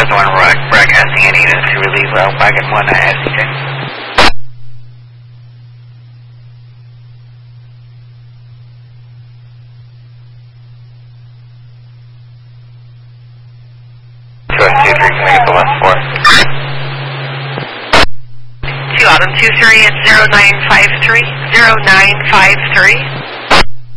is the one broadcasting any units to relieve wagon 1 at SCJ. Autumn 23 at 0953.